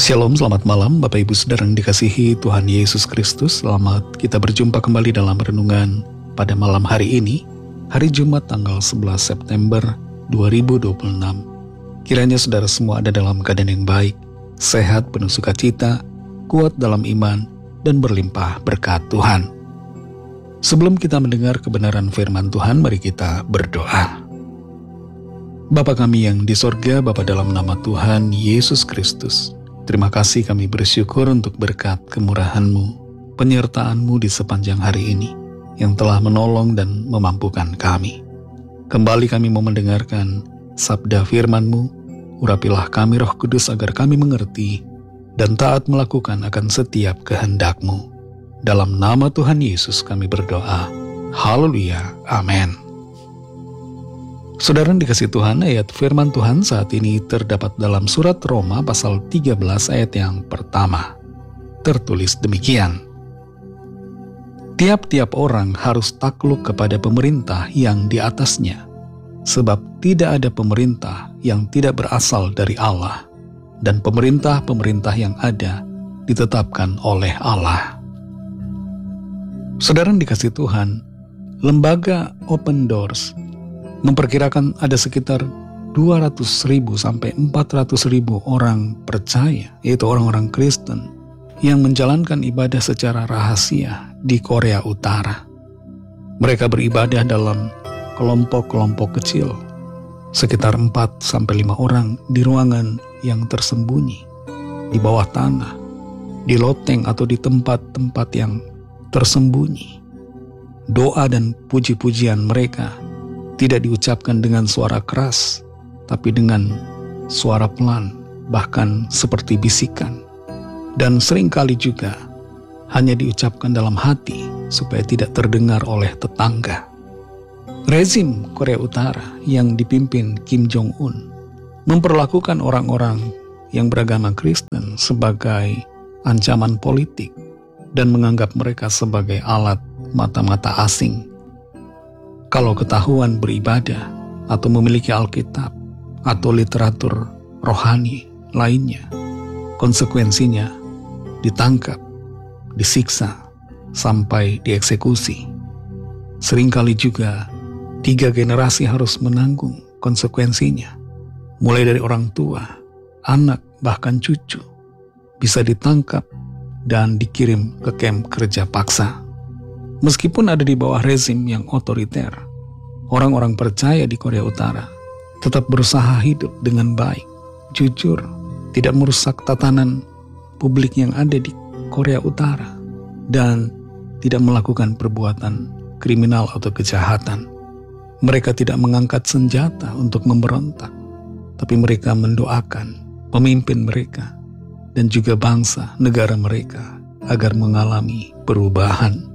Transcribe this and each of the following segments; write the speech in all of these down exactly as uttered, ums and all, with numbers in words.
Shalom, selamat malam Bapak Ibu Saudara yang dikasihi Tuhan Yesus Kristus. Selamat kita berjumpa kembali dalam renungan pada malam hari ini, hari Jumat tanggal sebelas September dua ribu dua puluh enam. Kiranya saudara semua ada dalam keadaan yang baik, sehat, penuh sukacita, kuat dalam iman, dan berlimpah berkat Tuhan. Sebelum kita mendengar kebenaran firman Tuhan, mari kita berdoa. Bapa kami yang di sorga, Bapa dalam nama Tuhan Yesus Kristus, terima kasih kami bersyukur untuk berkat kemurahan-Mu, penyertaan-Mu di sepanjang hari ini, yang telah menolong dan memampukan kami. Kembali kami mau mendengarkan sabda firman-Mu, urapilah kami Roh Kudus agar kami mengerti dan taat melakukan akan setiap kehendak-Mu. Dalam nama Tuhan Yesus kami berdoa. Haleluya. Amin. Saudara yang dikasihi Tuhan, ayat firman Tuhan saat ini terdapat dalam surat Roma pasal tiga belas ayat yang pertama. Tertulis demikian: Tiap-tiap orang harus takluk kepada pemerintah yang di atasnya, sebab tidak ada pemerintah yang tidak berasal dari Allah, dan pemerintah-pemerintah yang ada ditetapkan oleh Allah. Saudara yang dikasihi Tuhan, lembaga Open Doors memperkirakan ada sekitar dua ratus ribu sampai empat ratus ribu orang percaya, yaitu orang-orang Kristen, yang menjalankan ibadah secara rahasia di Korea Utara. Mereka beribadah dalam kelompok-kelompok kecil, sekitar empat sampai lima orang di ruangan yang tersembunyi, di bawah tanah, di loteng atau di tempat-tempat yang tersembunyi. Doa dan puji-pujian mereka tidak diucapkan dengan suara keras, tapi dengan suara pelan, bahkan seperti bisikan. Dan seringkali juga hanya diucapkan dalam hati supaya tidak terdengar oleh tetangga. Rezim Korea Utara yang dipimpin Kim Jong-un memperlakukan orang-orang yang beragama Kristen sebagai ancaman politik dan menganggap mereka sebagai alat mata-mata asing. Kalau ketahuan beribadah atau memiliki Alkitab atau literatur rohani lainnya, konsekuensinya ditangkap, disiksa, sampai dieksekusi. Seringkali juga tiga generasi harus menanggung konsekuensinya, mulai dari orang tua, anak, bahkan cucu, bisa ditangkap dan dikirim ke kamp kerja paksa. Meskipun ada di bawah rezim yang otoriter, orang-orang percaya di Korea Utara tetap berusaha hidup dengan baik, jujur, tidak merusak tatanan publik yang ada di Korea Utara, dan tidak melakukan perbuatan kriminal atau kejahatan. Mereka tidak mengangkat senjata untuk memberontak, tapi mereka mendoakan pemimpin mereka dan juga bangsa negara mereka agar mengalami perubahan.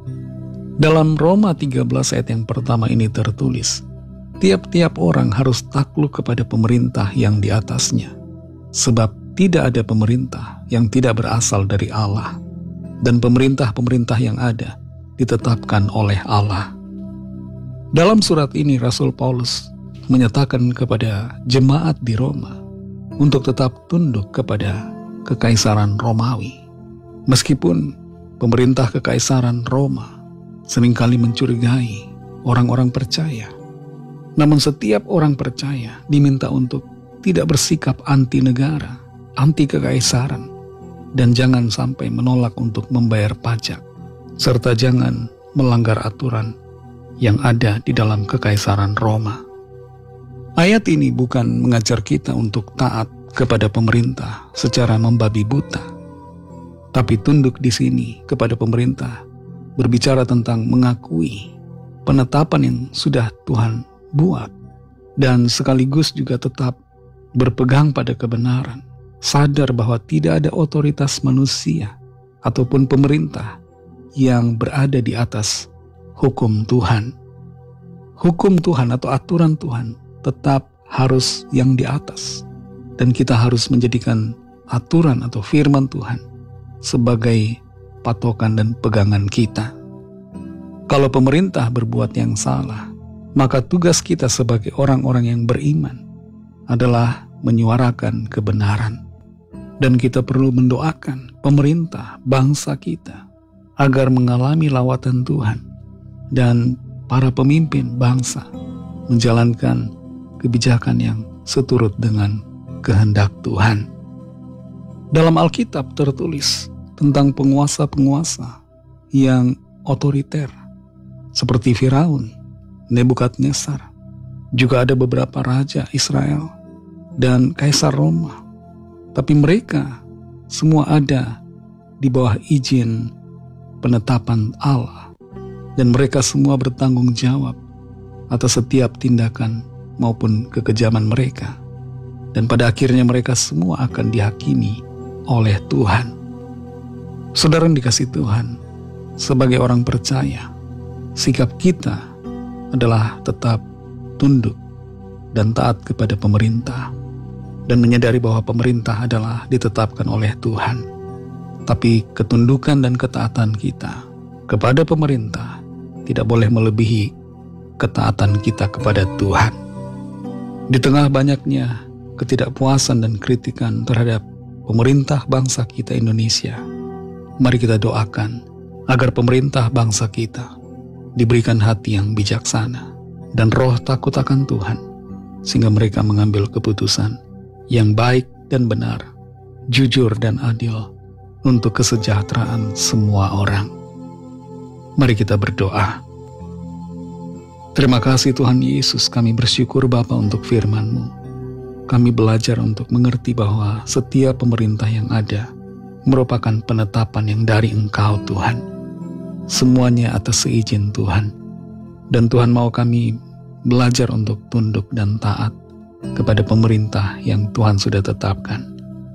Dalam Roma tiga belas ayat yang pertama ini tertulis, tiap-tiap orang harus takluk kepada pemerintah yang di atasnya, sebab tidak ada pemerintah yang tidak berasal dari Allah, dan pemerintah-pemerintah yang ada ditetapkan oleh Allah. Dalam surat ini Rasul Paulus menyatakan kepada jemaat di Roma untuk tetap tunduk kepada kekaisaran Romawi. Meskipun pemerintah kekaisaran Roma seringkali mencurigai orang-orang percaya, namun setiap orang percaya diminta untuk tidak bersikap anti negara, anti kekaisaran, dan jangan sampai menolak untuk membayar pajak, serta jangan melanggar aturan yang ada di dalam kekaisaran Roma. Ayat ini bukan mengajar kita untuk taat kepada pemerintah secara membabi buta, tapi tunduk di sini kepada pemerintah berbicara tentang mengakui penetapan yang sudah Tuhan buat, dan sekaligus juga tetap berpegang pada kebenaran, sadar bahwa tidak ada otoritas manusia ataupun pemerintah yang berada di atas hukum Tuhan. Hukum Tuhan atau aturan Tuhan tetap harus yang di atas, dan kita harus menjadikan aturan atau firman Tuhan sebagai patokan dan pegangan kita. Kalau pemerintah berbuat yang salah, maka tugas kita sebagai orang-orang yang beriman adalah menyuarakan kebenaran, Dan kita perlu mendoakan pemerintah, bangsa kita, agar mengalami lawatan Tuhan. Dan para pemimpin bangsa menjalankan kebijakan yang seturut dengan kehendak Tuhan. Dalam Alkitab tertulis tentang penguasa-penguasa yang otoriter, seperti Firaun, Nebukadnezar. Juga ada beberapa raja Israel dan Kaisar Roma. Tapi mereka semua ada di bawah izin penetapan Allah. Dan mereka semua bertanggung jawab atas setiap tindakan maupun kekejaman mereka. Dan pada akhirnya mereka semua akan dihakimi oleh Tuhan. Saudara yang dikasihi Tuhan, sebagai orang percaya, sikap kita adalah tetap tunduk dan taat kepada pemerintah, dan menyadari bahwa pemerintah adalah ditetapkan oleh Tuhan. Tapi ketundukan dan ketaatan kita kepada pemerintah tidak boleh melebihi ketaatan kita kepada Tuhan. Di tengah banyaknya ketidakpuasan dan kritikan terhadap pemerintah bangsa kita Indonesia, mari kita doakan agar pemerintah bangsa kita diberikan hati yang bijaksana dan roh takut akan Tuhan, sehingga mereka mengambil keputusan yang baik dan benar, jujur dan adil untuk kesejahteraan semua orang. Mari kita berdoa. Terima kasih Tuhan Yesus, kami bersyukur Bapa untuk firman-Mu. Kami belajar untuk mengerti bahwa setiap pemerintah yang ada merupakan penetapan yang dari Engkau Tuhan. Semuanya atas seizin Tuhan. Dan Tuhan mau kami belajar untuk tunduk dan taat kepada pemerintah yang Tuhan sudah tetapkan.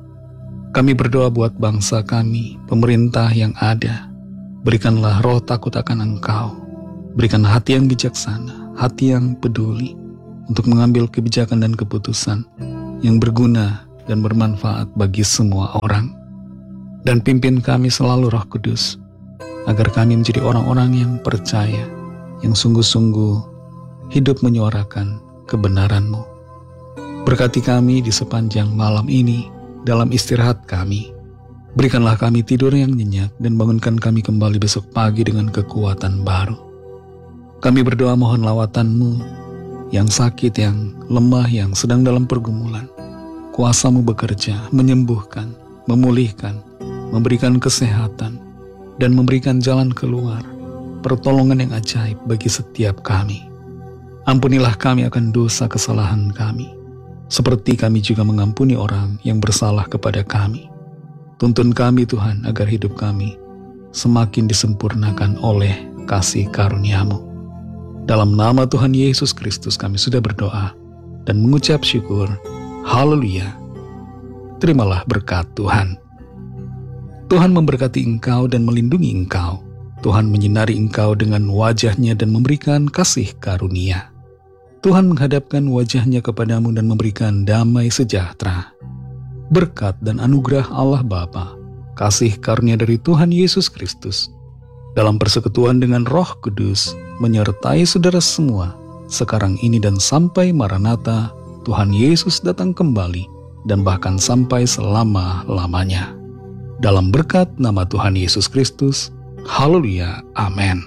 Kami berdoa buat bangsa kami, pemerintah yang ada. Berikanlah roh takut akan Engkau. Berikan hati yang bijaksana, hati yang peduli untuk mengambil kebijakan dan keputusan yang berguna dan bermanfaat bagi semua orang. Dan pimpin kami selalu Roh Kudus, agar kami menjadi orang-orang yang percaya, yang sungguh-sungguh hidup menyuarakan kebenaran-Mu. Berkati kami di sepanjang malam ini dalam istirahat kami. Berikanlah kami tidur yang nyenyak dan bangunkan kami kembali besok pagi dengan kekuatan baru. Kami berdoa mohon lawatan-Mu yang sakit, yang lemah, yang sedang dalam pergumulan. Kuasa-Mu bekerja, menyembuhkan, memulihkan, memberikan kesehatan, dan memberikan jalan keluar, pertolongan yang ajaib bagi setiap kami. Ampunilah kami akan dosa kesalahan kami, seperti kami juga mengampuni orang yang bersalah kepada kami. Tuntun kami Tuhan agar hidup kami semakin disempurnakan oleh kasih karunia-Mu. Dalam nama Tuhan Yesus Kristus kami sudah berdoa dan mengucap syukur. Haleluya. Terimalah berkat Tuhan. Tuhan memberkati engkau dan melindungi engkau. Tuhan menyinari engkau dengan wajah-Nya dan memberikan kasih karunia. Tuhan menghadapkan wajah-Nya kepadamu dan memberikan damai sejahtera. Berkat dan anugerah Allah Bapa, kasih karunia dari Tuhan Yesus Kristus, dalam persekutuan dengan Roh Kudus, menyertai saudara semua, sekarang ini dan sampai Maranatha, Tuhan Yesus datang kembali, dan bahkan sampai selama-lamanya. Dalam berkat nama Tuhan Yesus Kristus, haleluya, amin.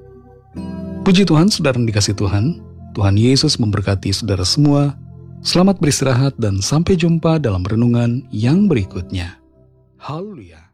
Puji Tuhan, saudara yang dikasihi Tuhan, Tuhan Yesus memberkati saudara semua. Selamat beristirahat dan sampai jumpa dalam renungan yang berikutnya. Haleluya.